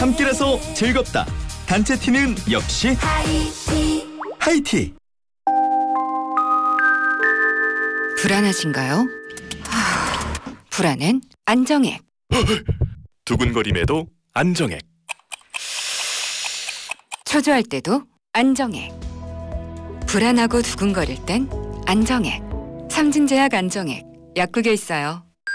함께라서 즐겁다. 단체 티는 역시 하이티. 불안하신가요? 불안은 안정액. 두근거림에도 안정액. 초조할 때도 안정액. 불안하고 두근거릴 땐 안정액. 삼진제약 안정액. 약국에 있어요.